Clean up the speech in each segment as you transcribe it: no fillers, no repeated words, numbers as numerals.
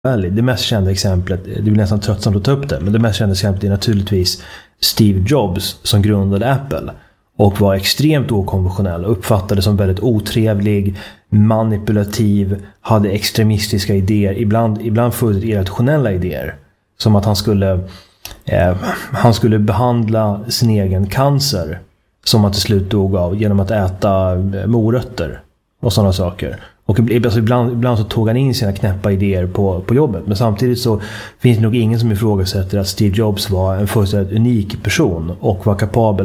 Valley. Det mest kända exemplet, det blir nästan tröttsamt att ta upp det, men det mest kända exemplet är naturligtvis Steve Jobs som grundade Apple och var extremt okonventionell och uppfattades som väldigt otrevlig, manipulativ, hade extremistiska idéer, ibland fullt irrationella idéer, som att han skulle behandla sin egen cancer som att till slut dog av genom att äta morötter och sådana saker. Och ibland så tog han in sina knäppa idéer på jobbet. Men samtidigt så finns det nog ingen som ifrågasätter att Steve Jobs var en fullständigt unik person och var kapabel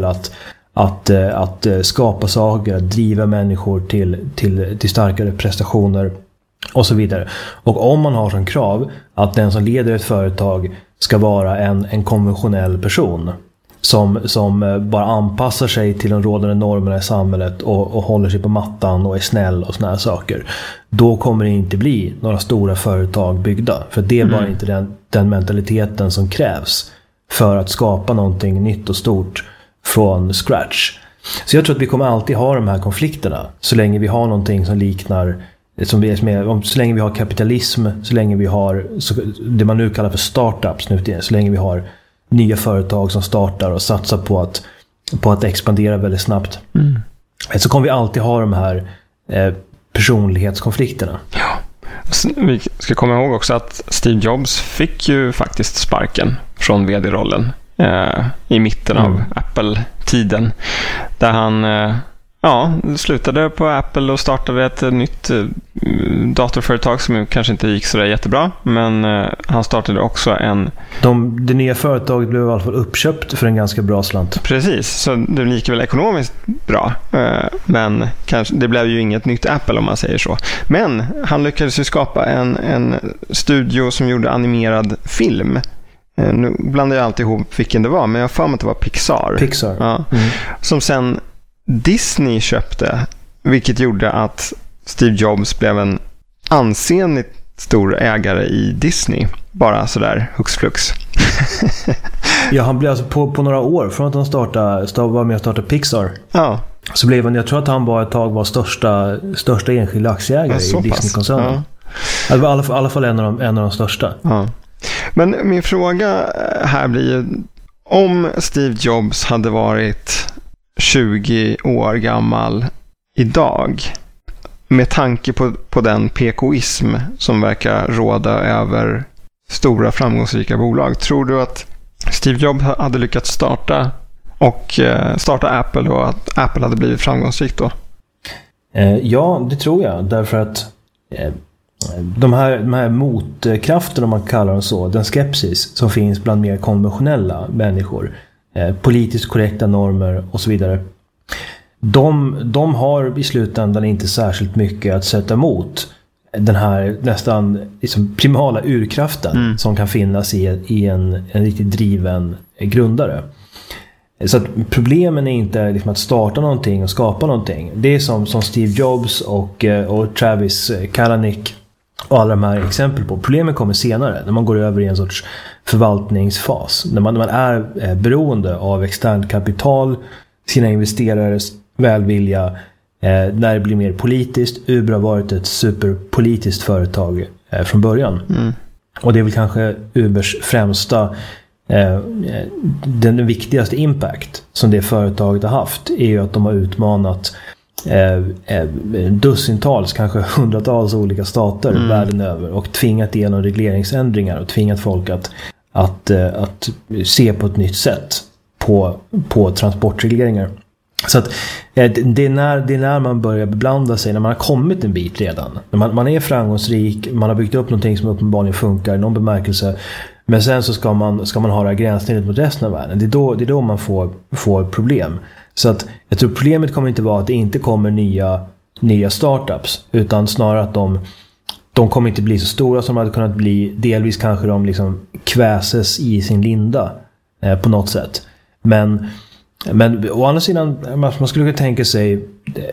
att skapa saker, att driva människor till starkare prestationer och så vidare. Och om man har som krav att den som leder ett företag ska vara en konventionell person som bara anpassar sig till de rådande normerna i samhället och håller sig på mattan och är snäll och såna här saker, då kommer det inte bli några stora företag byggda. För det är bara inte den mentaliteten som krävs för att skapa någonting nytt och stort från scratch. Så jag tror att vi kommer alltid ha de här konflikterna så länge vi har någonting som liknar, så länge vi har kapitalism, så länge vi har det man nu kallar för startups nu, så länge vi har nya företag som startar och satsar på att expandera väldigt snabbt. Så kommer vi alltid ha de här personlighetskonflikterna. Ja. Vi ska komma ihåg också att Steve Jobs fick ju faktiskt sparken från vd-rollen i mitten av Apple-tiden, där han slutade på Apple och startade ett nytt datorföretag som kanske inte gick så där jättebra, men han startade också det nya företaget blev i alla fall uppköpt för en ganska bra slant. Precis, så det gick väl ekonomiskt bra, men det blev ju inget nytt Apple om man säger så. Men han lyckades ju skapa en studio som gjorde animerad film. Nu blandar jag alltid ihop vilken det var, men jag får mig att det var Pixar. Ja. Som sen Disney köpte, vilket gjorde att Steve Jobs blev en ansenligt stor ägare i Disney. Bara sådär hux flux. Ja, han blev alltså på några år från att han var med och startade Pixar. Ja. Så blev han, jag tror att han var ett tag var största enskilda aktieägare i Disney-koncernen. Ja. Det var i alla fall en av de största. Ja. Men min fråga här blir ju, om Steve Jobs hade varit 20 år gammal idag, med tanke på den PKism som verkar råda över stora framgångsrika bolag, tror du att Steve Jobs hade lyckats starta Apple och att Apple hade blivit framgångsrikt då? Ja, det tror jag, därför att de här motkrafterna, om man kallar dem så, den skepsis som finns bland mer konventionella människor, politiskt korrekta normer och så vidare, de har i slutändan inte särskilt mycket att sätta emot den här nästan liksom primala urkraften som kan finnas i en riktigt driven grundare. Så att problemen är inte liksom att starta någonting och skapa någonting. Det är som Steve Jobs och Travis Kalanick och alla de här exempel på. Problemen kommer senare, när man går över i en sorts förvaltningsfas. När man är beroende av externt kapital, sina investerares välvilja, när det blir mer politiskt. Uber har varit ett superpolitiskt företag från början. Och det är väl kanske Ubers främsta, den viktigaste impact som det företaget har haft, är ju att de har utmanat dussintals, kanske hundratals olika stater världen över och tvingat igenom regleringsändringar och tvingat folk att se på ett nytt sätt på transportregleringar. Så att det är när man börjar beblanda sig, när man har kommit en bit redan, när man är framgångsrik, man har byggt upp någonting som uppenbarligen funkar i någon bemärkelse, men sen så ska man ha det här gränssnittet mot resten av världen. Det är då man får problem. Så att jag tror problemet kommer inte vara att det inte kommer nya startups, utan snarare att de kommer inte bli så stora som de hade kunnat bli. Delvis kanske de liksom kväses i sin linda på något sätt. Men å andra sidan, man skulle kunna tänka sig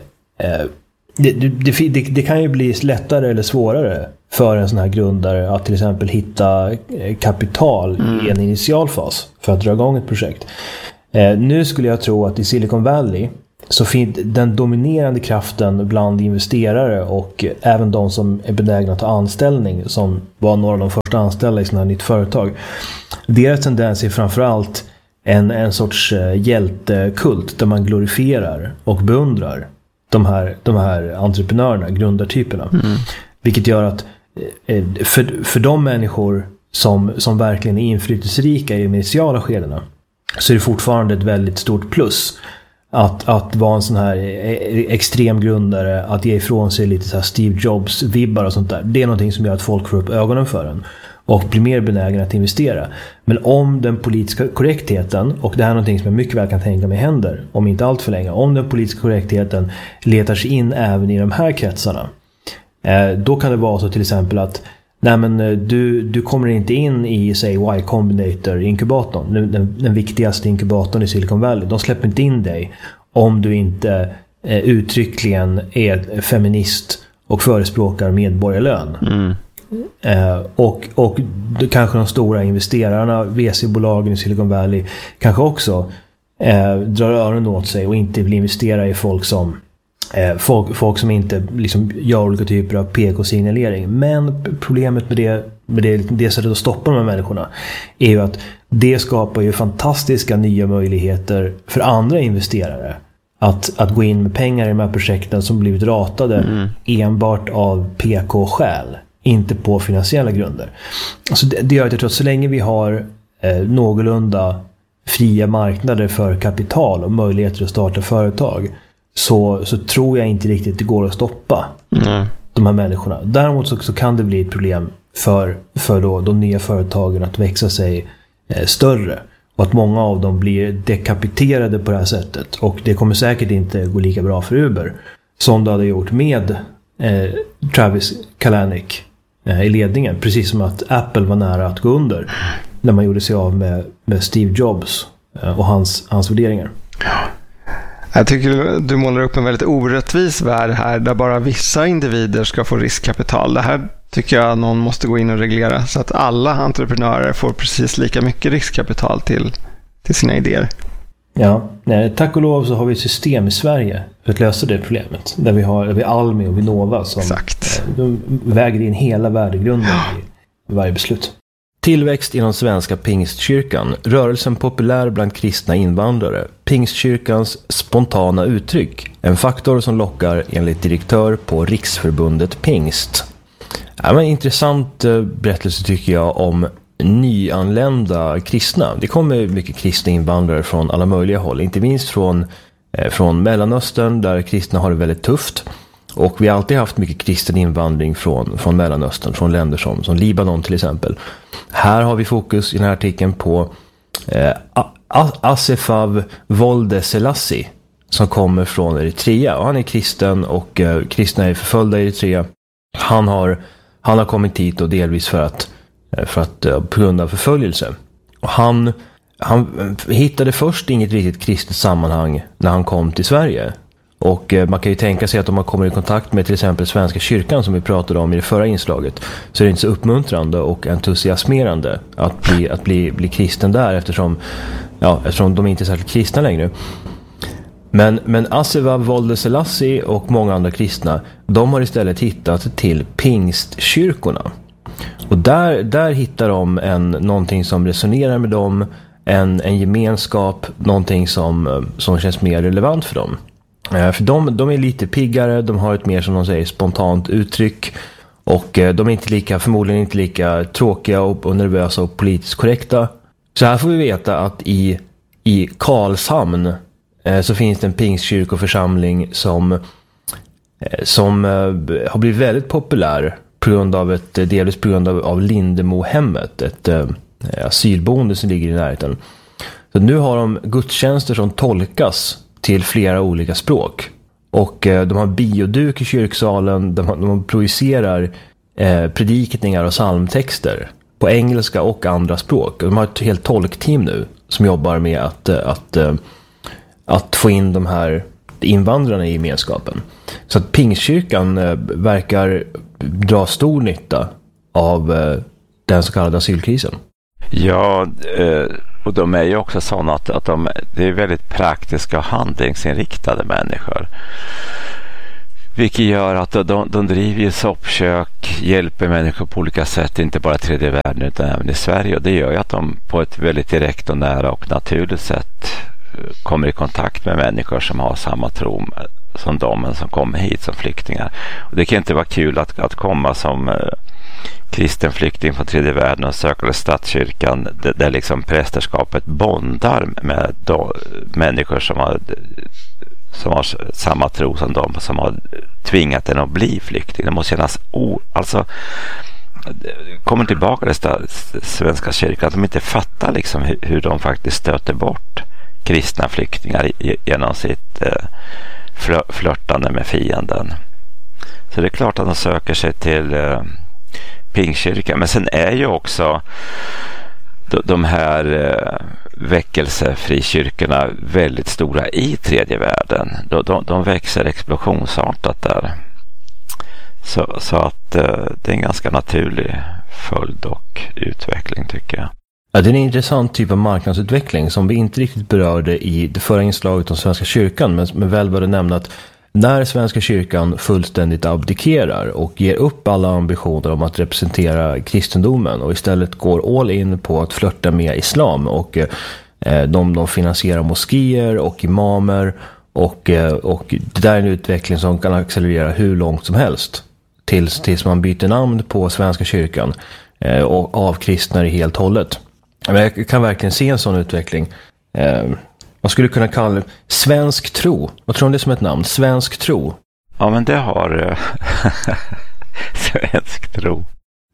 det kan ju bli lättare eller svårare för en sån här grundare att till exempel hitta kapital i en initialfas för att dra igång ett projekt. Nu skulle jag tro att i Silicon Valley så den dominerande kraften bland investerare och även de som är benägna att ta anställning, som var några av de första anställda i sådana här nytt företag, deras tendens är framförallt en sorts hjältekult där man glorifierar och beundrar de här entreprenörerna, grundartyperna. Vilket gör att för de människor som verkligen är inflytelserika i de initiala skedena, så är det fortfarande ett väldigt stort plus att vara en sån här extrem grundare, att ge ifrån sig lite så här Steve Jobs-vibbar och sånt där. Det är någonting som gör att folk får upp ögonen för en och blir mer benägna att investera. Men om den politiska korrektheten, och det här är någonting som jag mycket väl kan tänka mig händer om inte allt för länge, om den politiska korrektheten letar sig in även i de här kretsarna, då kan det vara så till exempel att nej, men du kommer inte in i, säg, Y Combinator-inkubatorn, den viktigaste inkubatorn i Silicon Valley. De släpper inte in dig om du inte uttryckligen är feminist och förespråkar medborgarlön. Och kanske de stora investerarna, VC-bolagen i Silicon Valley, kanske också drar öronen åt sig och inte vill investera i folk som inte liksom gör olika typer av PK-signalering. Men problemet med det sättet att stoppa de här människorna är ju att det skapar ju fantastiska nya möjligheter för andra investerare att gå in med pengar i de här projekten som blivit ratade enbart av PK-skäl, inte på finansiella grunder. Så det gör att jag tror att så länge vi har någorlunda fria marknader för kapital och möjligheter att starta företag, så tror jag inte riktigt det går att stoppa de här människorna. Däremot så kan det bli ett problem för då de nya företagen att växa sig större, och att många av dem blir dekapiterade på det här sättet. Och det kommer säkert inte gå lika bra för Uber som det hade gjort med Travis Kalanick i ledningen, precis som att Apple var nära att gå under när man gjorde sig av med Steve Jobs och hans värderingar. Jag tycker du målar upp en väldigt orättvis värld här, där bara vissa individer ska få riskkapital. Det här tycker jag någon måste gå in och reglera, så att alla entreprenörer får precis lika mycket riskkapital till sina idéer. Ja, tack och lov så har vi ett system i Sverige för att lösa det problemet. Där vi har Almi och Vinnova som de väger in hela värdegrunden i varje beslut. Tillväxt inom svenska pingstkyrkan, rörelsen populär bland kristna invandrare, pingstkyrkans spontana uttryck, en faktor som lockar enligt direktör på Riksförbundet Pingst. En intressant berättelse tycker jag om nyanlända kristna. Det kommer mycket kristna invandrare från alla möjliga håll, inte minst från Mellanöstern där kristna har det väldigt tufft. Och vi har alltid haft mycket kristen invandring från Mellanöstern, från länder som Libanon till exempel. Här har vi fokus i den här artikeln på Assefaw Wolde Selassie som kommer från Eritrea. Och han är kristen och kristna är förföljda i Eritrea. Han har kommit hit och delvis för att på grund av förföljelse. Och han hittade först inget riktigt kristet sammanhang när han kom till Sverige. Och man kan ju tänka sig att om man kommer i kontakt med till exempel Svenska kyrkan som vi pratade om i det förra inslaget, så är det inte så uppmuntrande och entusiasmerande att bli kristen där eftersom de inte är särskilt kristna längre. Men Assefaw Wolde Selassie och många andra kristna, de har istället hittat till pingstkyrkorna. Och där hittar de någonting som resonerar med dem, en gemenskap, någonting som känns mer relevant för dem. För de är lite piggare, de har ett mer, som de säger, spontant uttryck, och de är förmodligen inte lika tråkiga och nervösa och politiskt korrekta. Så här får vi veta att i Karlshamn så finns det en pingstkyrkoförsamling som har blivit väldigt populär delvis på grund av Lindemohemmet, ett asylboende som ligger i närheten. Så nu har de gudstjänster som tolkas till flera olika språk. Och de har bioduk i kyrksalen, de projicerar predikningar och psalmtexter på engelska och andra språk. De har ett helt tolkteam nu som jobbar med att få in de här invandrarna i gemenskapen. Så att pingstkyrkan verkar dra stor nytta av den så kallade asylkrisen. Ja, Och de är ju också sådana att det är väldigt praktiska och handlingsinriktade människor. Vilket gör att de driver ju soppkök, hjälper människor på olika sätt, inte bara i tredje världen utan även i Sverige. Och det gör ju att de på ett väldigt direkt och nära och naturligt sätt kommer i kontakt med människor som har samma tro som de som kommer hit som flyktingar. Och det kan inte vara kul att komma som kristen flykting från tredje världen och söka statskyrkan där liksom prästerskapet bondar med människor som har samma tro som de som har tvingat en att bli flykting. Det måste kännas alltså kommer tillbaka till svenska kyrkan att de inte fattar liksom hur de faktiskt stöter bort kristna flyktingar genom sitt flörtande med fienden. Så det är klart att de söker sig till Pingstkyrkan. Men sen är ju också de här väckelsefrikyrkorna väldigt stora i tredje världen. De växer explosionsartat där. Så att det är en ganska naturlig följd och utveckling tycker jag. Ja, det är en intressant typ av marknadsutveckling som vi inte riktigt berörde i det förra inslaget om Svenska kyrkan, men väl bör det nämna att när Svenska kyrkan fullständigt abdikerar och ger upp alla ambitioner om att representera kristendomen och istället går all in på att flirta med islam och de finansierar moskéer och imamer och det där är en utveckling som kan accelerera hur långt som helst tills man byter namn på Svenska kyrkan och avkristnar helt hållet. Men jag kan verkligen se en sån utveckling. Man skulle kunna kalla det svensk tro. Vad tror du det är som ett namn? Svensk tro. Ja, men det har svensk tro.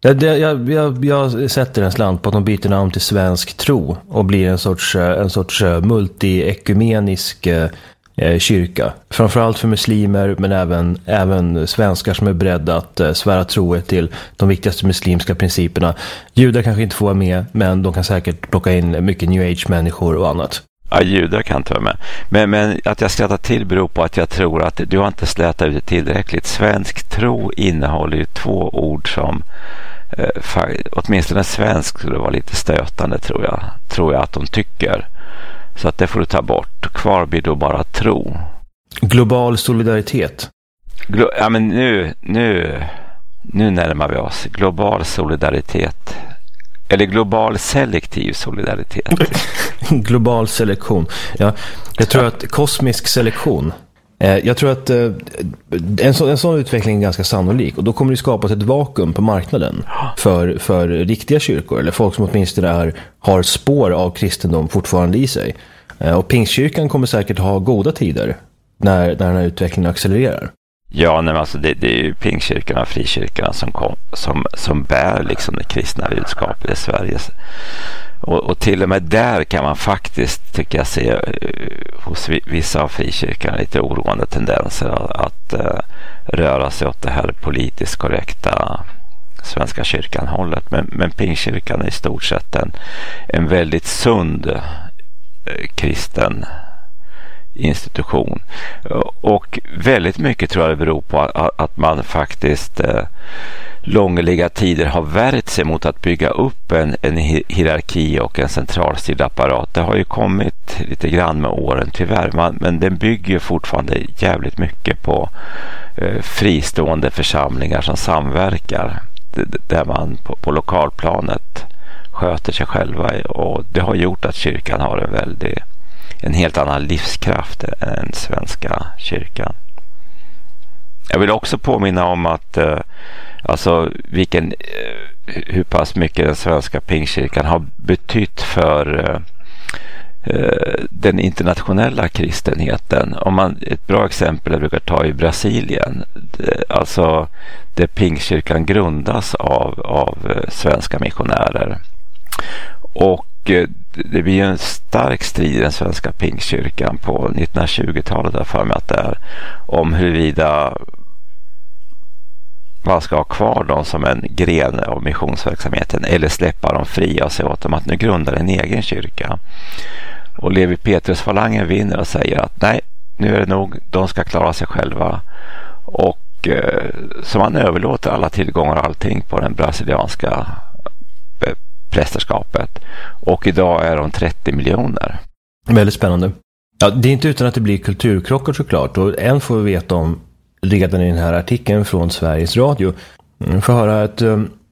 Jag sätter en slant på att de byter namn till svensk tro och blir en sorts multi-ekumenisk kyrka. Framförallt för muslimer men även svenskar som är beredda att svära trohet till de viktigaste muslimska principerna. Judar kanske inte får vara med, men de kan säkert plocka in mycket new age-människor och annat. Ja, judar kan inte vara med. Men att jag skrattar till beror på att jag tror att du har inte slätat ut det tillräckligt. Svensk tro innehåller ju 2 ord som åtminstone svensk skulle vara lite stötande tror jag att de tycker. Så att det får du ta bort. Kvar blir då bara tro. Global solidaritet. Ja, men nu närmar vi oss. Global solidaritet. Eller global selektiv solidaritet. Global selektion. Ja, jag tror att kosmisk selektion. Jag tror att en sån utveckling är ganska sannolik. Och då kommer det skapas ett vakuum på marknaden för riktiga kyrkor. Eller folk som åtminstone har spår av kristendom fortfarande i sig. Och Pingstkyrkan kommer säkert ha goda tider när den här utvecklingen accelererar. Ja, men alltså det är ju Pingstkyrkorna och frikyrkorna som bär liksom det kristna budskapet i Sverige. Och till och med där kan man faktiskt, tycker jag, se hos vissa av frikyrkorna lite oroande tendenser att röra sig åt det här politiskt korrekta Svenska kyrkan-hållet. Men Pingstkyrkan är i stort sett en väldigt sund kristen institution. Och väldigt mycket tror jag det beror på att man faktiskt långliga tider har värjt sig mot att bygga upp en hierarki och en centralstyrd apparat. Det har ju kommit lite grann med åren tyvärr, men den bygger fortfarande jävligt mycket på fristående församlingar som samverkar där man på lokalplanet sköter sig själva, och det har gjort att kyrkan har en helt annan livskraft än Svenska kyrkan. Jag vill också påminna om att hur pass mycket den svenska Pingstkyrkan har betytt för den internationella kristenheten. Ett bra exempel jag brukar ta i Brasilien, alltså där Pingstkyrkan grundas av svenska missionärer. Och det blir en stark strid i den svenska Pingstkyrkan på 1920-talet, för mig att det är, om huruvida man ska ha kvar dem som en gren av missionsverksamheten eller släppa dem fria och säga åt dem att nu grundar en egen kyrka. Och Levi Petrus-falangen vinner och säger att nej, nu är det nog, de ska klara sig själva. Och så man överlåter alla tillgångar och allting på den brasilianska prästerskapet. Och idag är de 30 miljoner. Väldigt spännande. Ja, det är inte utan att det blir kulturkrockar såklart. Och en får vi veta om redan i den här artikeln från Sveriges Radio. Vi får höra att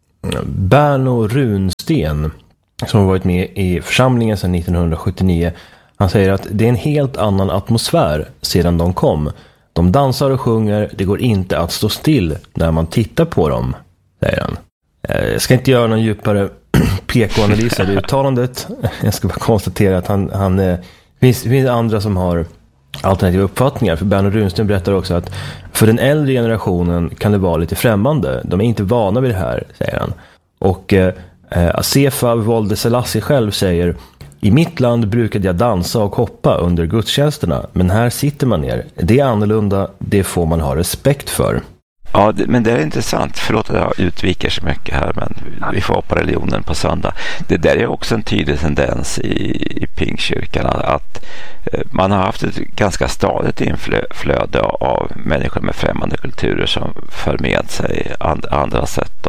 Berno Runsten, som har varit med i församlingen sedan 1979, han säger att det är en helt annan atmosfär sedan de kom. De dansar och sjunger, det går inte att stå still när man tittar på dem, säger han. Jag ska inte göra någon djupare PK-analys av det uttalandet. Jag ska bara konstatera att det finns andra som har alternativa uppfattningar. För Berno Runsten berättar också att för den äldre generationen kan det vara lite främmande. De är inte vana vid det här, säger han. Och Asefa Wolde Selassie själv säger: i mitt land brukade jag dansa och hoppa under gudstjänsterna, men här sitter man ner. Det är annorlunda, det får man ha respekt för. Ja, men det är intressant. Förlåt att jag utviker så mycket här, men vi får hoppa religionen på söndag. Det där är också en tydlig tendens i Pingstkyrkan, att man har haft ett ganska stadigt inflöde av människor med främmande kulturer som för med sig andra sätt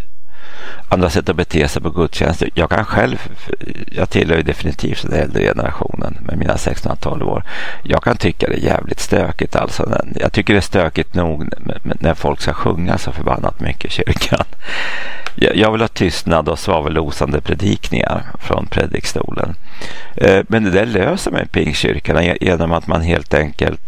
att bete sig på gudstjänster. Jag tillhör ju definitivt den äldre generationen med mina 16-12 år. Jag kan tycka det är jävligt stökigt. Alltså, jag tycker det är stökigt nog när folk ska sjunga så förbannat mycket i kyrkan. Jag vill ha tystnad och svavellosande predikningar från predikstolen. Men det där löser man i Pingstkyrkan genom att man helt enkelt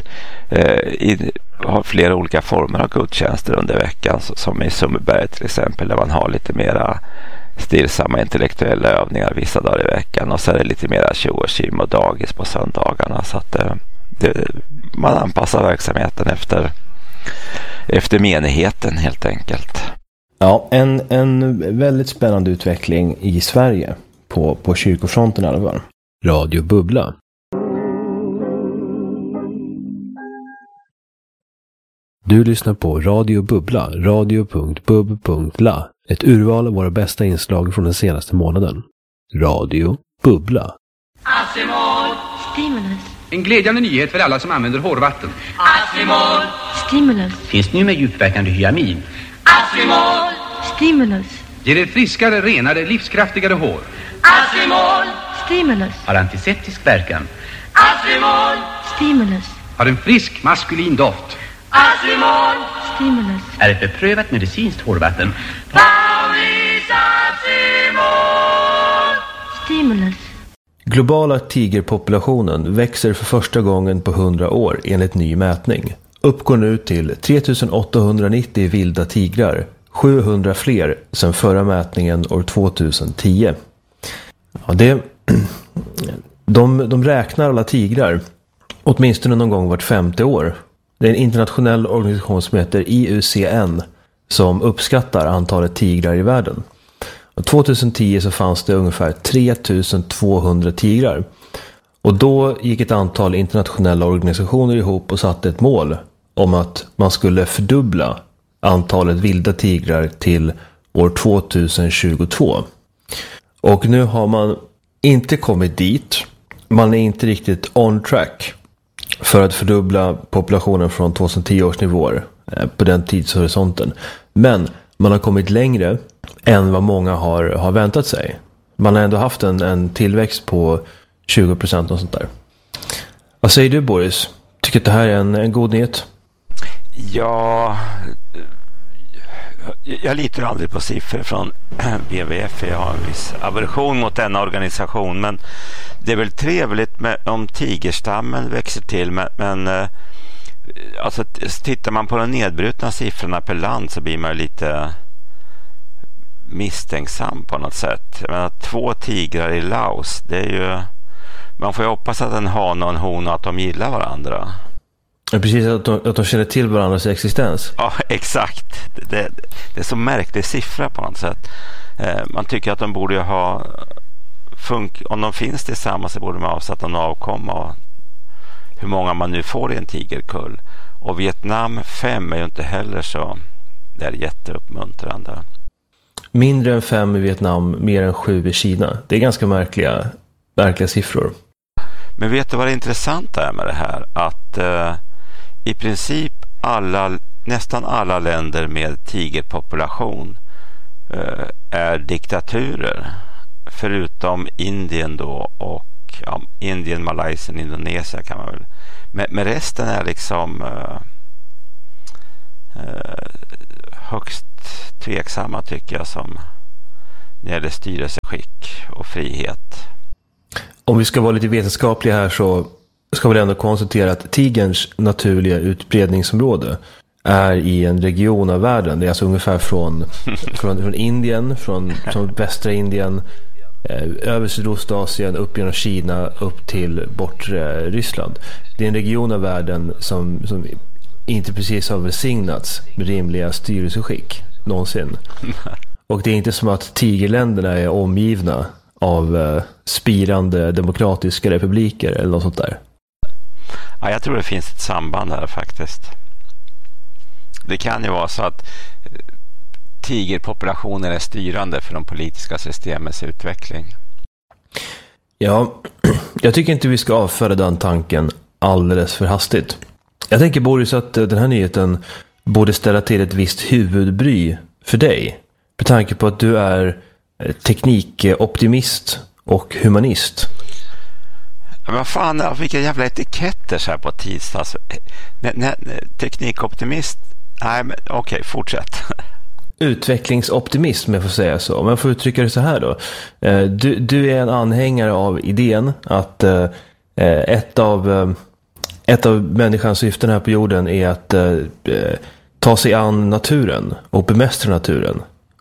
har flera olika former av gudstjänster under veckan, som i Sundbyberg till exempel, där man har lite mera stillsamma intellektuella övningar vissa dagar i veckan, och så är det lite mera tjo och kim och dagis på söndagarna, så att man anpassar verksamheten efter menigheten helt enkelt. Ja, en väldigt spännande utveckling i Sverige på kyrkofronten i alla fall. Radio Bubbla. Du lyssnar på Radio Bubbla, radio.bub.la. Ett urval av våra bästa inslag från den senaste månaden. Radio Bubbla. Acimol. Stimulus. En glädjande nyhet för alla som använder hårvatten. Acimol. Stimulus. Finns nu med djupverkande hyamin. Acimol. Stimulus. Ger ett friskare, renare, livskraftigare hår. Acimol. Stimulus. Har antiseptisk verkan. Acimol. Stimulus. Har en frisk, maskulin doft. Acimol. Stimulus. Är ett beprövat medicinskt hårvatten. Paulis Acimol. Stimulus. Globala tigerpopulationen växer för första gången på 100 år enligt ny mätning. Uppgår nu till 3890 vilda tigrar, 700 fler sedan förra mätningen år 2010. Ja, de räknar alla tigrar åtminstone någon gång vart 50 år. Det är en internationell organisation som heter IUCN som uppskattar antalet tigrar i världen. Och 2010 så fanns det ungefär 3200 tigrar. Och då gick ett antal internationella organisationer ihop och satte ett mål om att man skulle fördubbla antalet vilda tigrar till år 2022. Och nu har man inte kommit dit. Man är inte riktigt on track för att fördubbla populationen från 2010 års nivåer på den tidshorisonten. Men man har kommit längre än vad många har väntat sig. Man har ändå haft en tillväxt på 20% och sånt där. Vad säger du, Boris? Tycker att det här är en god nyhet? Ja, jag litar aldrig på siffror från WWF. Jag har en viss aversion mot denna organisation, men det är väl trevligt om tigerstammen växer till, men alltså, tittar man på de nedbrutna siffrorna per land så blir man lite misstänksam på något sätt. Jag menar, 2 tigrar i Laos, det är ju, man får ju hoppas att en hane och en hona, att de gillar varandra. Ja, precis, att de känner till varandras existens. Ja, exakt. Det är så märklig siffra på något sätt. Man tycker att de borde ha om de finns tillsammans så borde de avsätta en avkomma, och hur många man nu får i en tigerkull. Och Vietnam 5 är ju inte heller så, det är jätteuppmuntrande. Mindre än 5 i Vietnam, mer än 7 i Kina. Det är ganska märkliga siffror. Men vet du vad det intressanta är med det här? Att i princip nästan alla länder med tigerpopulation är diktaturer. förutom Indien då och Indien, Malaysia, Indonesien kan man väl. Men resten är liksom högst tveksamma tycker jag som när det gäller styrelseskick och frihet. Om vi ska vara lite vetenskapliga här så ska vi ändå konstatera att tigerns naturliga utbredningsområde är i en region av världen. Det är alltså ungefär från Indien, från västra Indien, över Sydostasien, upp genom Kina, upp till bortre Ryssland. Det är en region av världen som inte precis har välsignats med rimliga styrelseskick någonsin. Och det är inte som att tigerländerna är omgivna av spirande demokratiska republiker eller något sånt där. Ja, jag tror det finns ett samband här faktiskt. Det kan ju vara så att tigerpopulationen är styrande för de politiska systemens utveckling. Ja, jag tycker inte vi ska avföra den tanken alldeles för hastigt. Jag tänker, Boris, att den här nyheten borde ställa till ett visst huvudbry för dig. Med tanke på att du är teknikoptimist och humanist. Men vad fan, vilka jävla etiketter så här på tisdags. Teknikoptimist? Nej, men okej, fortsätt. Utvecklingsoptimism, jag får säga så. Men jag får uttrycka det så här då. Du är en anhängare av idén att ett av människans syften här på jorden är att ta sig an naturen och bemästra naturen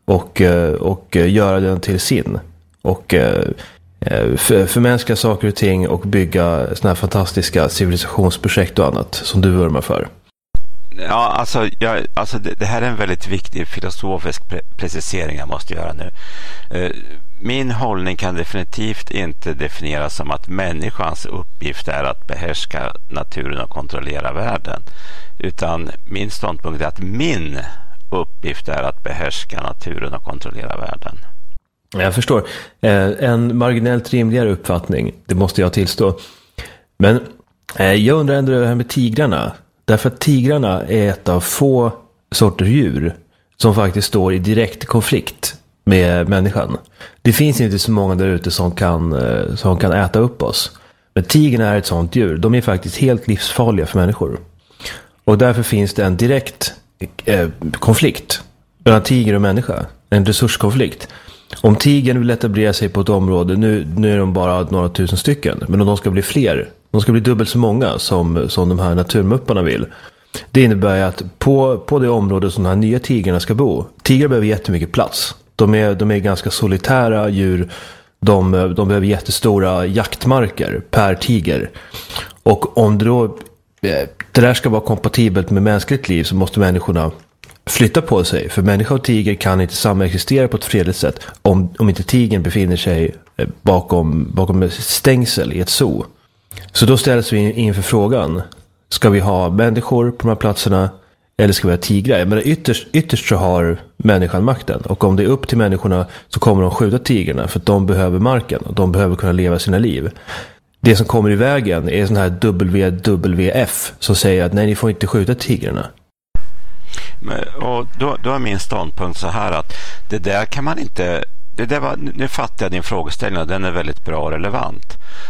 och göra den till sin och förmänskliga saker och ting och bygga såna här fantastiska civilisationsprojekt och annat som du vurmar för. Ja, alltså det här är en väldigt viktig filosofisk precisering jag måste göra nu. Min hållning kan definitivt inte definieras som att människans uppgift är att behärska naturen och kontrollera världen. Utan min ståndpunkt är att min uppgift är att behärska naturen och kontrollera världen. Jag förstår. En marginellt rimligare uppfattning, det måste jag tillstå. Men jag undrar ändå det här med tigrarna. Därför att tigrarna är ett av få sorter djur som faktiskt står i direkt konflikt med människan. Det finns inte så många där ute som kan äta upp oss. Men tigrarna är ett sånt djur. De är faktiskt helt livsfarliga för människor. Och därför finns det en direkt konflikt mellan tiger och människa. En resurskonflikt. Om tigern vill etablera sig på ett område, nu är de bara några tusen stycken. Men om de ska bli fler, de ska bli dubbelt så många som de här naturmupparna vill. Det innebär att på det område som de här nya tigrarna ska bo, tigrar behöver jättemycket plats. De är ganska solitära djur. De behöver jättestora jaktmarker per tiger. Och om det där ska vara kompatibelt med mänskligt liv så måste människorna flytta på sig. För människa och tiger kan inte samexistera på ett fredligt sätt om inte tigern befinner sig bakom stängsel i ett zoo. Så då ställs vi inför frågan: ska vi ha människor på de här platserna eller ska vi ha tigrar? Men ytterst så har människan makten. Och om det är upp till människorna så kommer de skjuta tigrarna för att de behöver marken och de behöver kunna leva sina liv. Det som kommer i vägen är sån här WWF som säger att nej, ni får inte skjuta tigrarna. Och då är min ståndpunkt så här att det där kan man inte... Nu fattar jag din frågeställning och den är väldigt bra och relevant.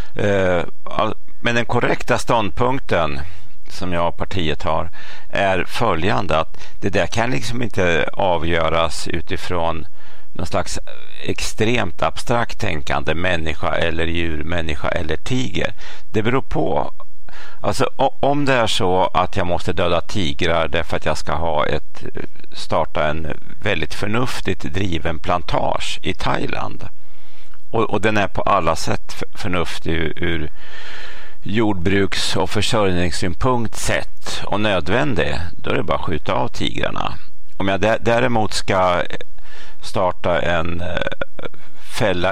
Men den korrekta ståndpunkten som jag och partiet har är följande, att det där kan liksom inte avgöras utifrån någon slags extremt abstrakt tänkande människa eller djur, människa eller tiger. Det beror på. Alltså om det är så att jag måste döda tigrar därför att jag ska starta en väldigt förnuftigt driven plantage i Thailand och den är på alla sätt förnuftig ur jordbruks- och försörjningssynpunkt sett och nödvändig, då är det bara att skjuta av tigrarna. Om jag däremot ska starta en fälla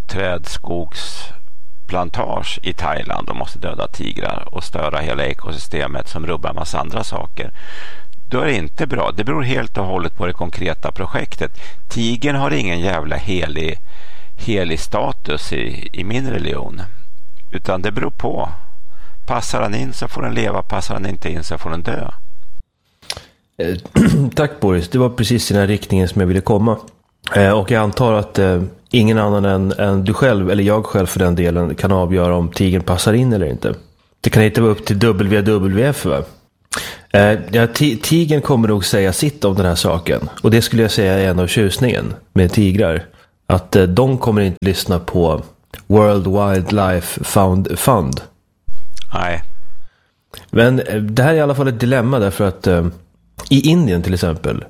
urträdskogsplantage i Thailand och måste döda tigrar och störa hela ekosystemet som rubbar en massa andra saker, då är det inte bra. Det beror helt och hållet på det konkreta projektet. Tigern har ingen jävla helig status i min religion, utan det beror på. Passar han in så får den leva, passar han inte in så får den dö. Tack Boris, det var precis den här riktningen som jag ville komma. Och jag antar att ingen annan än du själv, eller jag själv för den delen, kan avgöra om tigern passar in eller inte. Det kan inte vara upp till WWF, va? Tigern kommer nog säga sitt om den här saken. Och det skulle jag säga är en av tjusningen med tigrar. Att de kommer inte lyssna på World Wildlife Fund. Nej. Men det här är i alla fall ett dilemma därför att i Indien till exempel,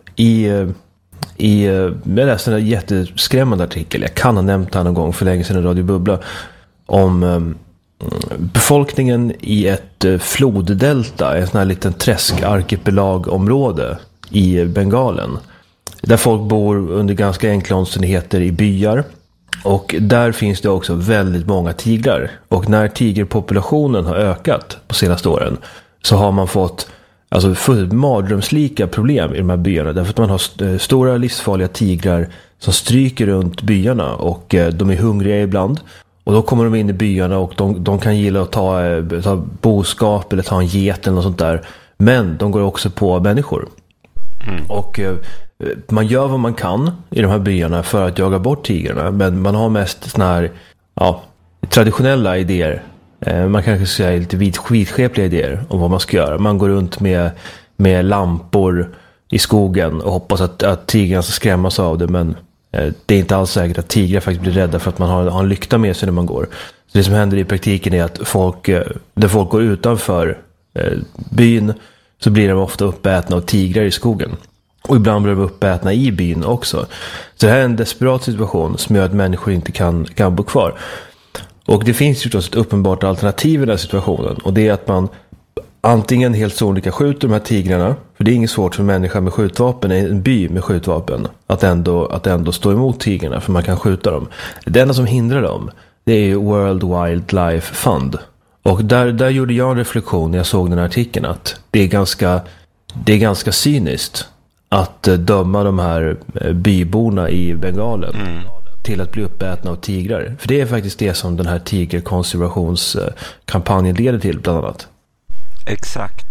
jag läste en jätteskrämmande artikel, jag kan ha nämnt det här någon gång för länge sedan i Radio Bubbla, om befolkningen i ett floddelta, en sån här liten träskarkipelagområde i Bengalen. Där folk bor under ganska enkla omständigheter i byar. Och där finns det också väldigt många tigrar. Och när tigerpopulationen har ökat på senaste åren så har man fått fullt mardrömslika problem i de här byarna. Därför att man har stora livsfarliga tigrar som stryker runt byarna och de är hungriga ibland. Och då kommer de in i byarna och de kan gilla att ta boskap eller ta en get eller något sånt där. Men de går också på människor. Och man gör vad man kan i de här byarna för att jaga bort tigrarna. Men man har mest såna här traditionella idéer. Man kanske ska säga lite vidskepliga idéer om vad man ska göra. Man går runt med lampor i skogen och hoppas att tigrarna ska skrämmas av det. Men det är inte alls säkert att tigrar faktiskt blir rädda för att man har en lykta med sig när man går. Så det som händer i praktiken är att när folk går utanför byn så blir de ofta uppätna av tigrar i skogen. Och ibland blir de uppätna i byn också. Så det här är en desperat situation som gör att människor inte kan bo kvar. Och det finns förstås ett uppenbart alternativ i den här situationen. Och det är att man antingen helt sonika skjuter de här tigrarna. För det är inget svårt för en människa med skjutvapen i en by med skjutvapen att ändå stå emot tigrarna, för man kan skjuta dem. Det enda som hindrar dem, det är ju World Wildlife Fund. Och där gjorde jag en reflektion när jag såg den här artikeln att det är ganska cyniskt att döma de här byborna i Bengalen till att bli uppätna av tigrar. För det är faktiskt det som den här tigerkonservationskampanjen leder till bland annat. Exakt.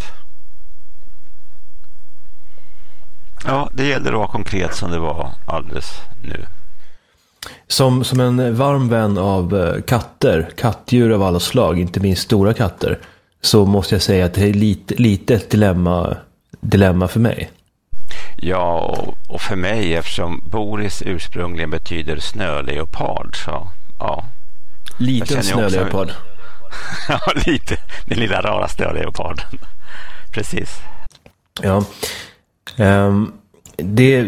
Ja, det gäller att vara konkret som det var alldeles nu. Som en varm vän av kattdjur av alla slag, inte minst stora katter, så måste jag säga att det är lite ett dilemma för mig. Ja, och för mig, eftersom Boris ursprungligen betyder snöleopard, så ja. Liten snöleopard. Ja, lite. Den lilla rara snöleoparden. Precis. Ja. Det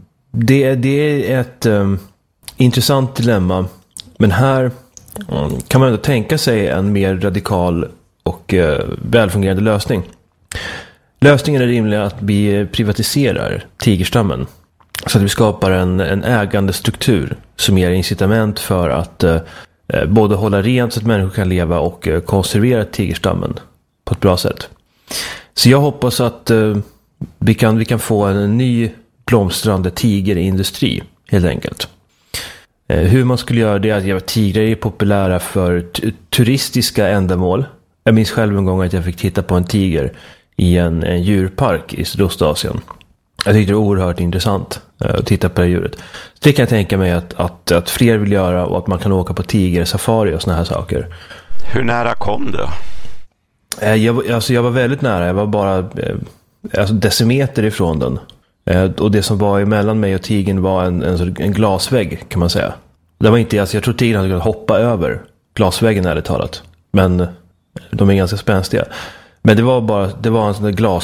är ett intressant dilemma. Men här kan man ändå tänka sig en mer radikal och välfungerande lösning. Lösningen är rimligen att vi privatiserar tigerstammen. Så att vi skapar en ägandestruktur som ger incitament för att både hålla rent så att människor kan leva och konservera tigerstammen på ett bra sätt. Så jag hoppas att vi kan få en ny blomstrande tigerindustri helt enkelt. Hur man skulle göra det är att tigrar är populära för turistiska ändamål. Jag minns själv en gång att jag fick titta på en tiger i en djurpark i Sydostasien. Jag tyckte det var oerhört intressant att titta på det djuret. Så det kan jag tänka mig att fler vill göra, och att man kan åka på tigersafari och såna här saker. Hur nära kom du? Jag var väldigt nära. Jag var bara decimeter ifrån den. Och det som var emellan mig och tigern var en glasvägg, kan man säga. Det var inte, jag tror tigern hade kunnat hoppa över glasväggen, ärligt talat. Men de är ganska spänstiga. Men det var en sån där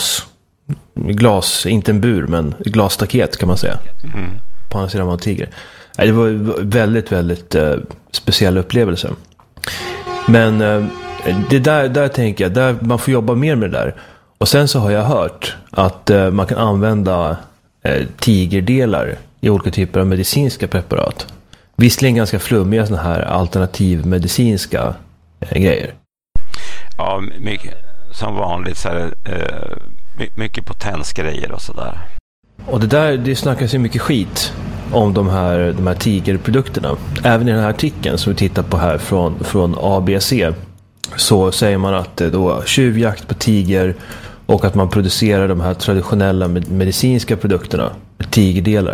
glas, inte en bur, men glasstaket kan man säga. På andra sidan var en tiger. Det var väldigt, väldigt speciell upplevelse. Men det där tänker jag, där man får jobba mer med det där. Och sen så har jag hört att man kan använda tigerdelar i olika typer av medicinska preparat. Visserligen ganska flummiga såna här alternativmedicinska grejer. Ja, mycket, som vanligt så är mycket potensgrejer och sådär. Och det snackas ju mycket skit om de här tigerprodukterna. Även i den här artikeln som vi tittar på här från ABC så säger man att då tjuvjakt på tiger och att man producerar de här traditionella medicinska produkterna, tigerdelar.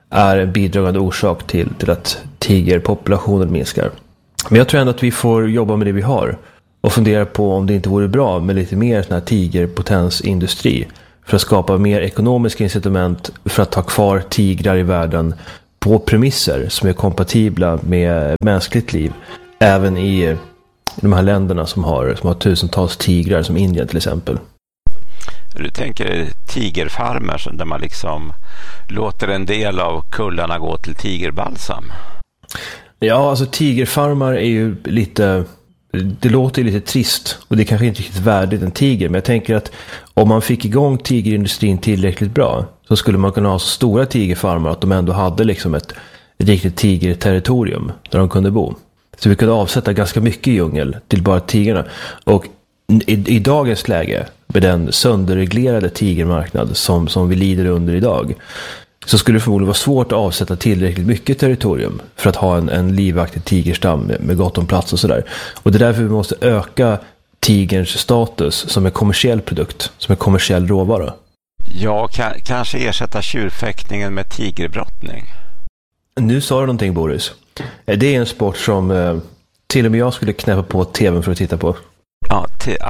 är en bidragande orsak till att tigerpopulationen minskar. Men jag tror ändå att vi får jobba med det vi har och fundera på om det inte vore bra med lite mer sån här tigerpotensindustri för att skapa mer ekonomiska incitament för att ha kvar tigrar i världen på premisser som är kompatibla med mänskligt liv, även i de här länderna som har tusentals tigrar, som Indien till exempel. Du tänker tigerfarmer där man liksom låter en del av kullarna gå till tigerbalsam? Ja, alltså tigerfarmar är ju lite... Det låter ju lite trist och det är kanske inte riktigt värdigt en tiger, men jag tänker att om man fick igång tigerindustrin tillräckligt bra så skulle man kunna ha så stora tigerfarmar att de ändå hade liksom ett riktigt tigerterritorium där de kunde bo. Så vi kunde avsätta ganska mycket djungel till bara tigerna. Och i dagens läge, med den sönderreglerade tigermarknad som vi lider under idag, så skulle det förmodligen vara svårt att avsätta tillräckligt mycket territorium för att ha en livaktig tigerstam med gott om plats och sådär. Och det är därför vi måste öka tigerns status som en kommersiell produkt, som en kommersiell råvara. Ja, kanske ersätta tjurfäktningen med tigerbrottning. Nu sa du någonting, Boris. Det är en sport som till och med jag skulle knäppa på tvn för att titta på. Ja,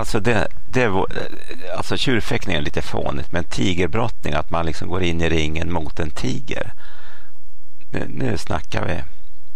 alltså tjurfäktning är lite fånigt, men tigerbrottning, att man liksom går in i ringen mot en tiger. Nu snackar vi.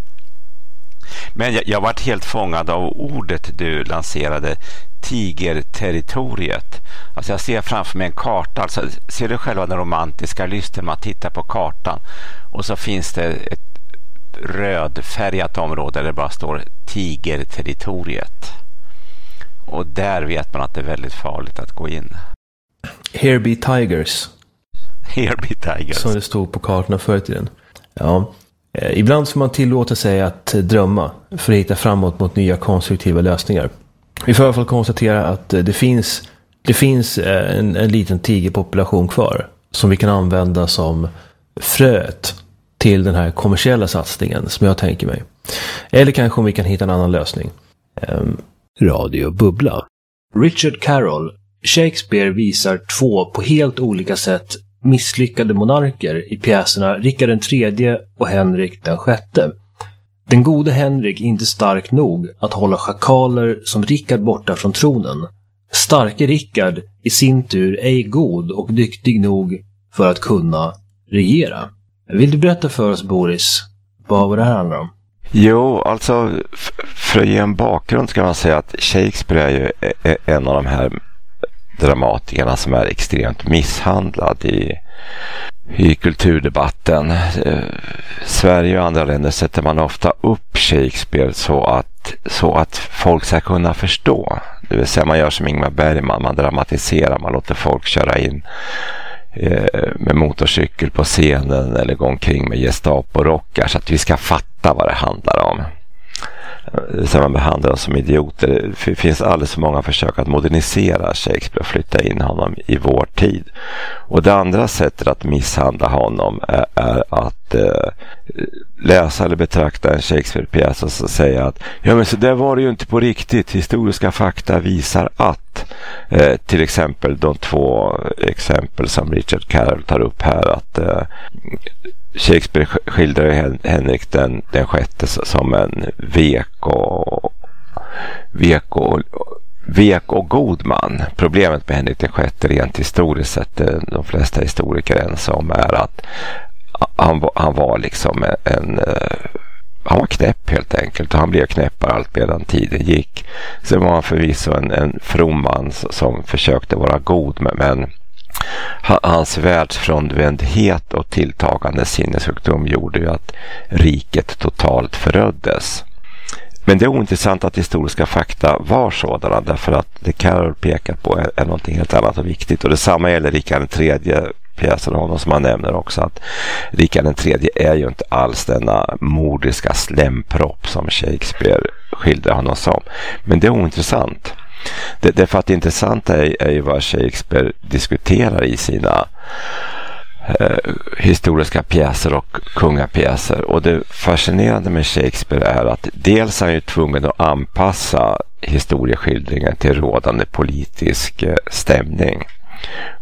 Men jag varit helt fångad av ordet du lanserade, tigerterritoriet. Alltså jag ser framför mig en karta, alltså ser du själva den romantiska lysten, man tittar på kartan och så finns det ett rödfärgat område där det bara står tigerterritoriet. Och där vet man att det är väldigt farligt att gå in. Here be tigers. Here be tigers. Som det stod på kartorna förr i tiden. Ja. Ibland får man tillåta sig att drömma för att hitta framåt mot nya konstruktiva lösningar. Vi får i alla fall konstatera att det finns en liten tigerpopulation kvar som vi kan använda som fröet till den här kommersiella satsningen som jag tänker mig. Eller kanske om vi kan hitta en annan lösning. Radio Bubbla. Richard Carroll. Shakespeare visar två på helt olika sätt misslyckade monarker i pjäserna Richard III och Henrik den sjätte. Den gode Henrik är inte stark nog att hålla schakaler som Richard borta från tronen. Starke Richard i sin tur ej god och dyktig nog för att kunna regera. Vill du berätta för oss, Boris, vad det här handlar om? Jo, alltså för att ge en bakgrund ska man säga att Shakespeare är ju en av de här dramatikerna som är extremt misshandlad i kulturdebatten. Sverige och andra länder sätter man ofta upp Shakespeare så att folk ska kunna förstå. Det vill säga man gör som Ingmar Bergman, man dramatiserar, man låter folk köra in med motorcykel på scenen eller gå omkring med Gestapo-rockar så att vi ska fatta vad det handlar om. Så man behandlar oss som idioter. Det finns alldeles för många försök att modernisera Shakespeare och flytta in honom i vår tid. Och det andra sättet att misshandla honom är att läsa eller betrakta en Shakespeare-pjäs och så säga att ja, men så där var det ju inte på riktigt. Historiska fakta visar att till exempel de två exempel som Richard Carroll tar upp här, att Shakespeare skildrar Henrik den sjätte som en vek och god man. Problemet med Henrik den sjätte rent historiskt sett, de flesta historiker är ensamma, är att han var liksom han var knäpp helt enkelt, och han blev knäppare allt medan tiden gick. Sen var han förvisso en from man som försökte vara god, men hans världsfrånvändhet och tilltagande sinnessjukdom gjorde ju att riket totalt föröddes. Men det är ointressant att historiska fakta var sådana, därför att det Carroll pekar på är någonting helt annat och viktigt. Och detsamma gäller Richard III, pjäsen av honom som han nämner också, att Richard III är ju inte alls denna mordiska slämpropp som Shakespeare skildrar honom som. Men det är ointressant. Det för att det intressanta är ju vad Shakespeare diskuterar i sina historiska pjäser och kungapjäser. Och det fascinerande med Shakespeare är att dels är han ju tvungen att anpassa historieskildringen till rådande politisk stämning. Och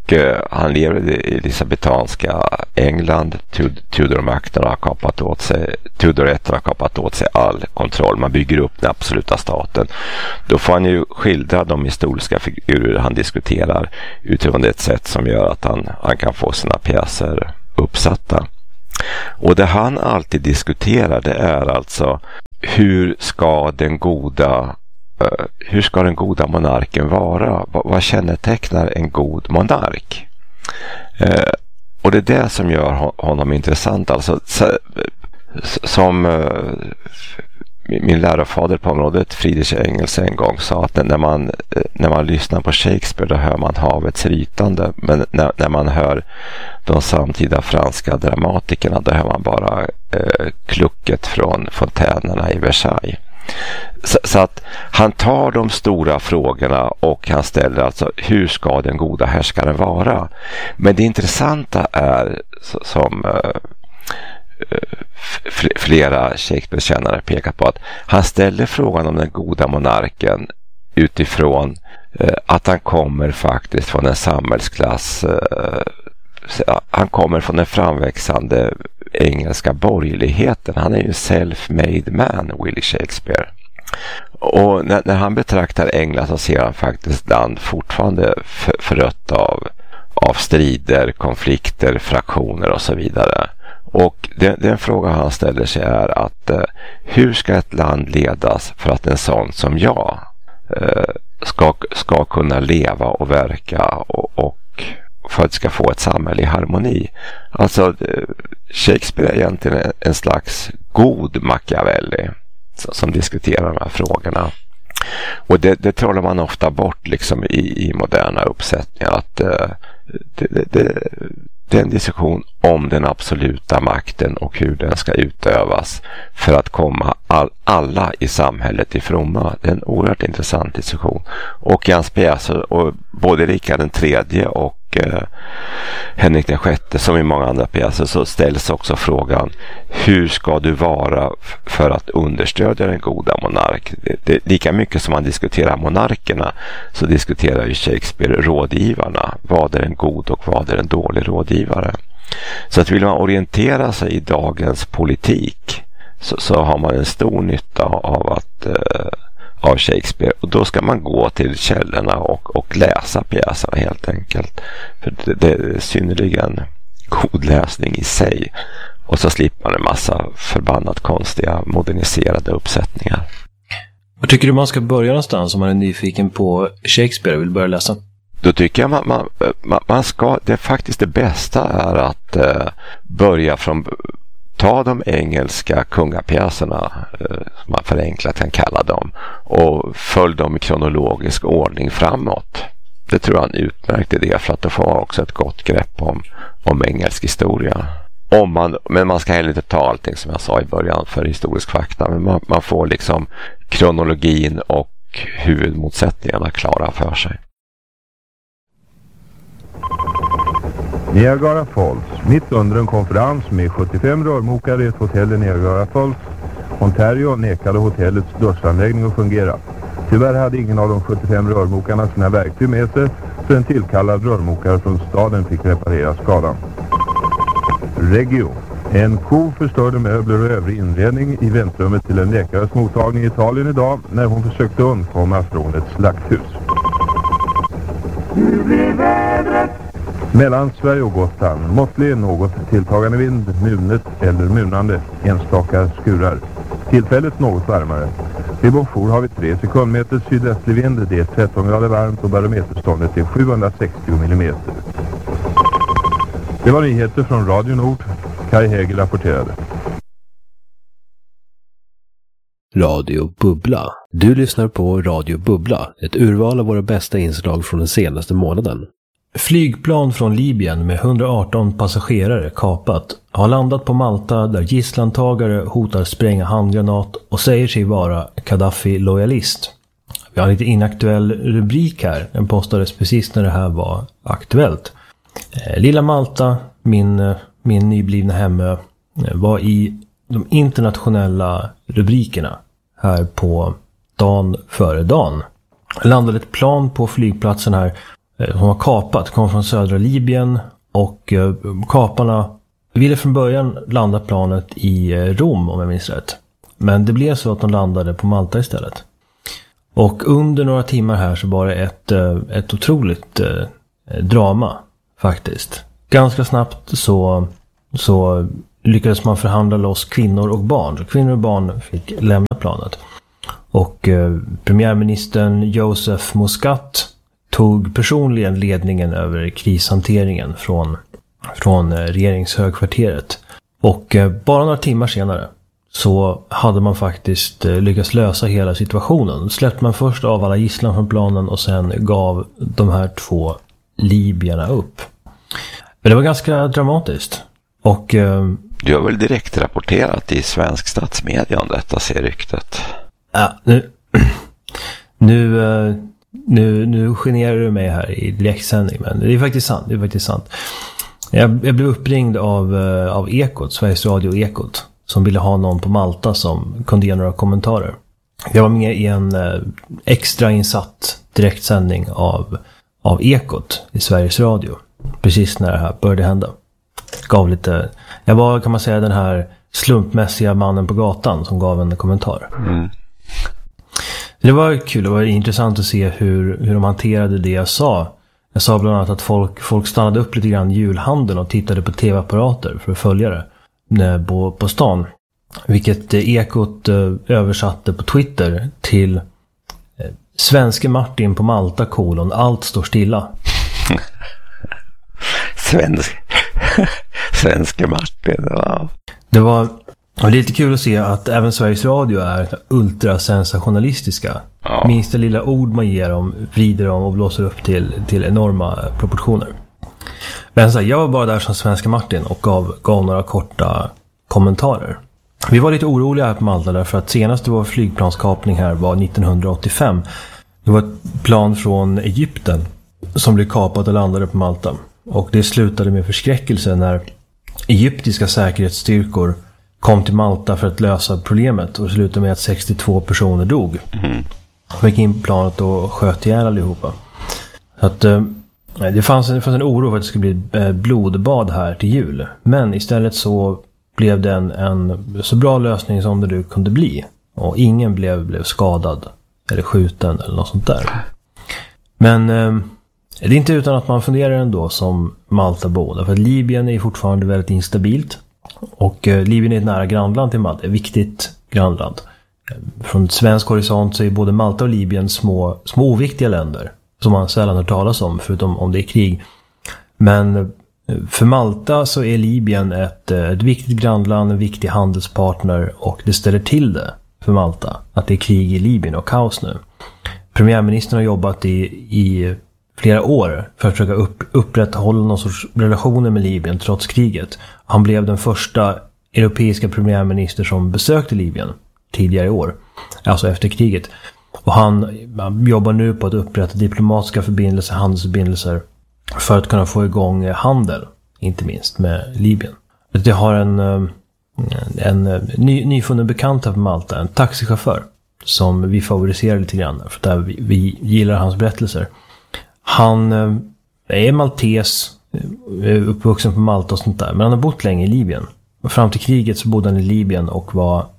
han lever i elisabetanska England. Tudor-ätten har kapat åt sig all kontroll. Man bygger upp den absoluta staten. Då får han ju skildra de historiska figurer han diskuterar utifrån ett sätt som gör att han kan få sina pjäser uppsatta. Och det han alltid diskuterar, det är alltså hur ska den goda monarken vara? Vad kännetecknar en god monark? Och det är det som gör honom intressant. Alltså, som min lärarfader på området, Friedrich Engels, en gång sa att när man lyssnar på Shakespeare, då hör man havets rytande. Men när man hör de samtida franska dramatikerna, då hör man bara klucket från fontänerna i Versailles. Så att han tar de stora frågorna och han ställer alltså, hur ska den goda härskaren vara? Men det intressanta är, som flera Shakespeare-kännare pekar på, att han ställer frågan om den goda monarken utifrån att han kommer faktiskt från en samhällsklass, han kommer från den framväxande engelska borgerligheten. Han är ju en self-made man, Willie Shakespeare. Och när han betraktar England så ser han faktiskt land fortfarande förött av strider, konflikter, fraktioner och så vidare. Och den fråga han ställer sig är att hur ska ett land ledas för att en sån som jag ska kunna leva och verka och för att ska få ett samhälle i harmoni. Alltså Shakespeare är egentligen en slags god Machiavelli som diskuterar de här frågorna. Och det trollar man ofta bort liksom i moderna uppsättningar, att det är en diskussion om den absoluta makten och hur den ska utövas för att komma alla i samhället till fromma. Det är en oerhört intressant diskussion. Och i hans pjäser, och både Rikard III och Henrik VI, som i många andra pjäser, så ställs också frågan, hur ska du vara för att understödja den goda monark? Det lika mycket som man diskuterar monarkerna, så diskuterar ju Shakespeare rådgivarna. Vad är en god och vad är en dålig rådgivare? Så att vill man orientera sig i dagens politik, så har man en stor nytta av Shakespeare, och då ska man gå till källorna och läsa pjäserna helt enkelt. För det är synnerligen god läsning i sig, och så slipper man en massa förbannat konstiga moderniserade uppsättningar. Vad tycker du man ska börja någonstans om man är nyfiken på Shakespeare och vill börja läsa? Då tycker jag man ska, det är faktiskt det bästa är att börja från, ta de engelska kungapjäserna, som man förenklat kan kalla dem, och följ dem i kronologisk ordning framåt. Det tror jag är en utmärkt idé, för att då får man också ett gott grepp om engelsk historia. Men man ska heller inte ta allting som jag sa i början för historisk fakta, men man får liksom kronologin och huvudmotsättningarna klara för sig. Niagara Falls, mitt under en konferens med 75 rörmokare i ett hotell i Niagara Falls, Ontario, nekade hotellets duschanläggning att fungera. Tyvärr hade ingen av de 75 rörmokarna sina verktyg med sig, så en tillkallad rörmokare från staden fick reparera skadan. Regio. En ko förstörde möbler och övrig inredning i väntrummet till en läkares mottagning i Italien idag när hon försökte undkomma från ett slakthus. Hur blir vädret? Mellan Sverige och Gotland, måttlig något tilltagande vind, munet eller munande, enstaka skurar. Tillfället något varmare. Vid Bonjour har vi 3 sekundmeter sydvästlig vind, det är 13 grader varmt och barometerståndet är 760 millimeter. Det var nyheter från Radio Nord. Kai Häger rapporterade. Radio Bubbla. Du lyssnar på Radio Bubbla, ett urval av våra bästa inslag från den senaste månaden. Flygplan från Libyen med 118 passagerare kapat har landat på Malta, där gisslantagare hotar spränga handgranat och säger sig vara Gaddafi-lojalist. Vi har en lite inaktuell rubrik här. Den postades precis när det här var aktuellt. Lilla Malta, min nyblivna hemö, var i de internationella rubrikerna här på dagen före dagen. Landade ett plan på flygplatsen här som var kapat, kom från södra Libyen och kaparna ville från början landa planet i Rom om jag minns rätt. Men det blev så att de landade på Malta istället. Och under några timmar här så var det ett otroligt drama faktiskt. Ganska snabbt så lyckades man förhandla loss kvinnor och barn. Så kvinnor och barn fick lämna planet. Och premiärministern Joseph Muscat tog personligen ledningen över krishanteringen från regeringshögkvarteret. Och bara några timmar senare så hade man faktiskt lyckats lösa hela situationen. Släppte man först av alla gisslan från planen och sen gav de här 2 libyerna upp. Men det var ganska dramatiskt. Och du har väl direkt rapporterat i svensk statsmedia om detta, ser ryktet. Ja, nu generar du mig här i direktsändning, men det är faktiskt sant. Jag blev uppringd av Ekot, Sveriges Radio Ekot, som ville ha någon på Malta som kunde ge några kommentarer. Jag var med i en extra insatt direktsändning av Ekot i Sveriges Radio. Precis när det här började hända. Jag var, kan man säga, den här slumpmässiga mannen på gatan som gav en kommentar. Mm. Det var kul, det var intressant att se hur de hanterade det jag sa. Jag sa bland annat att folk stannade upp lite grann i julhandeln och tittade på tv-apparater för att följa det på stan. Vilket Ekot översatte på Twitter till Svenske Martin på Malta : allt står stilla. Svenske Martin, ja. Det var lite kul att se att även Sveriges Radio är ultrasensationalistiska. Ja. Minsta lilla ord man ger dem vrider dem och blåser upp till enorma proportioner. Men så här, jag var bara där som Svenska Martin och gav några korta kommentarer. Vi var lite oroliga här på Malta därför att senaste vår flygplanskapning här var 1985. Det var ett plan från Egypten som blev kapat och landade på Malta. Och det slutade med förskräckelse när egyptiska säkerhetsstyrkor kom till Malta för att lösa problemet, och det slutade med att 62 personer dog. Mm. De gick in på planet och sköt ihjäl allihopa. Så att det fanns en oro för att det skulle bli ett blodbad här till jul. Men istället så blev det en så bra lösning som det kunde bli. Och ingen blev skadad eller skjuten eller något sånt där. Men det är inte utan att man funderar ändå som Maltabo. För att Libyen är fortfarande väldigt instabilt. Och Libyen är ett nära grannland till Malta. Ett viktigt grannland. Från svensk horisont så är både Malta och Libyen små oviktiga länder. Som man sällan hör talas om, förutom om det är krig. Men för Malta så är Libyen ett viktigt grannland, en viktig handelspartner. Och det ställer till det för Malta att det är krig i Libyen och kaos nu. Premiärministern har jobbat i flera år för att försöka upprätthålla någon sorts relationer med Libyen trots kriget. Han blev den första europeiska premiärminister som besökte Libyen tidigare i år, alltså efter kriget. Och han jobbar nu på att upprätta diplomatiska förbindelser, handelsförbindelser för att kunna få igång handel, inte minst med Libyen. Det har en nyfunnen bekant här på Malta, en taxichaufför som vi favoriserar lite grann för att där vi gillar hans berättelser. Han är maltes, uppvuxen på Malta och sånt där, men han har bott länge i Libyen. Och fram till kriget så bodde han i Libyen och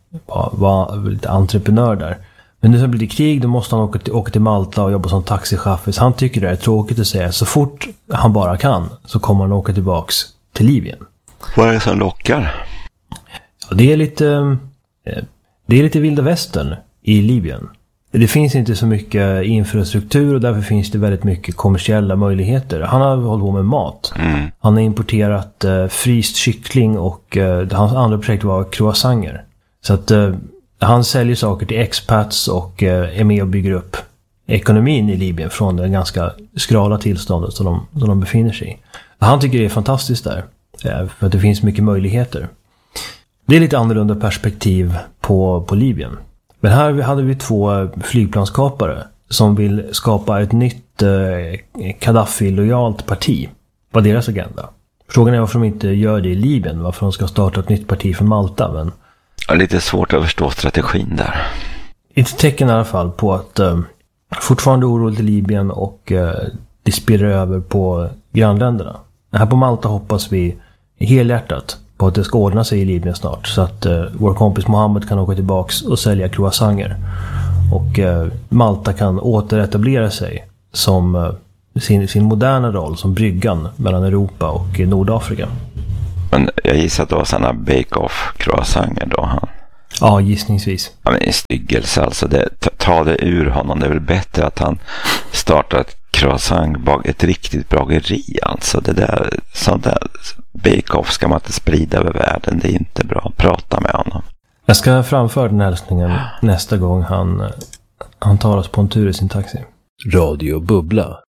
var lite entreprenör där. Men nu så blir det krig, då måste han åka till Malta och jobba som taxichaufför. Så han tycker det är tråkigt att säga. Så fort han bara kan så kommer han åka tillbaks till Libyen. Vad är det som lockar? Ja, det är lite vilda västern i Libyen. Det finns inte så mycket infrastruktur och därför finns det väldigt mycket kommersiella möjligheter. Han har hållit på med mat. Mm. Han har importerat fryst kyckling och hans andra projekt var croissanter. Så att han säljer saker till expats och är med och bygger upp ekonomin i Libyen från det ganska skrala tillståndet som de befinner sig i. Han tycker det är fantastiskt där, för att det finns mycket möjligheter. Det är lite annorlunda perspektiv på Libyen. Men här hade vi 2 flygplanskapare som vill skapa ett nytt Gaddafi-lojalt parti. Vad deras agenda. Frågan är varför de inte gör det i Libyen. Varför de ska starta ett nytt parti för Malta. Men Ja, lite svårt att förstå strategin där. Ett tecken i alla fall på att fortfarande oroligt i Libyen och det spiller över på grannländerna. Här på Malta hoppas vi helhjärtat på att det ska ordna sig i Libyen snart. Så att vår kompis Mohammed kan åka tillbaks och sälja croissanter. Och Malta kan återetablera sig som sin moderna roll som bryggan mellan Europa och Nordafrika. Men jag gissar att det var sådana bake-off croissanter då han... Ja, gissningsvis. Ja, men en styggelse alltså. Ta det ur honom. Det är väl bättre att han startar ett riktigt bageri alltså. Sånt där bake-off ska man inte sprida över världen. Det är inte bra. Prata med honom. Jag ska framföra den hälsningen nästa gång han tar oss på en tur i sin taxi. Radio Bubbla.